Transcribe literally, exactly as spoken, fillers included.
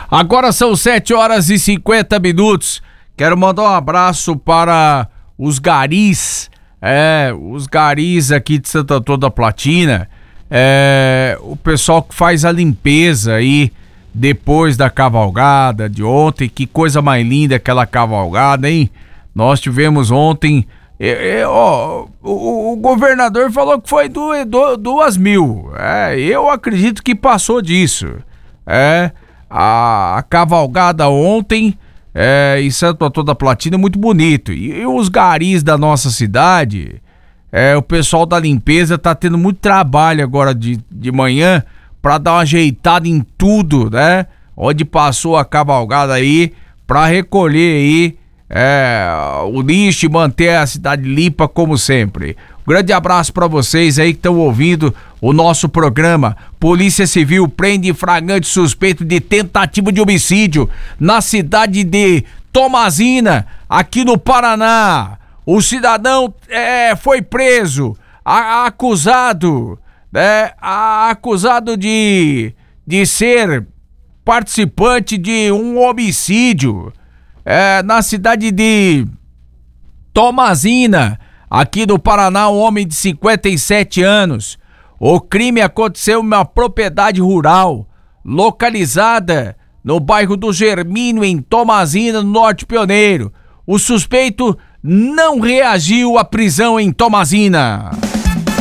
Agora são sete horas e cinquenta minutos. Quero mandar um abraço para os garis, é, os garis aqui de Santo Antônio da Platina, é, o pessoal que faz a limpeza aí depois da cavalgada de ontem. Que coisa mais linda aquela cavalgada, hein? Nós tivemos ontem, é, é, ó, o, o governador falou que foi do, do, duas mil, é, eu acredito que passou disso, é, a, a cavalgada ontem é, em Santo Antônio da Platina, muito bonito, e, e os garis da nossa cidade, é, o pessoal da limpeza tá tendo muito trabalho agora de, de manhã pra dar uma ajeitada em tudo, né, onde passou a cavalgada aí, pra recolher aí É, o lixo e manter a cidade limpa como sempre. Um grande abraço para vocês aí que estão ouvindo o nosso programa. Polícia Civil prende flagrante suspeito de tentativa de homicídio na cidade de Tomazina, aqui no Paraná. O cidadão é, foi preso, a, a, acusado, né, a, acusado de, de ser participante de um homicídio. É, na cidade de Tomazina, aqui do Paraná, um homem de cinquenta e sete anos. O crime aconteceu em uma propriedade rural, localizada no bairro do Germínio, em Tomazina, no Norte Pioneiro. O suspeito não reagiu à prisão em Tomazina.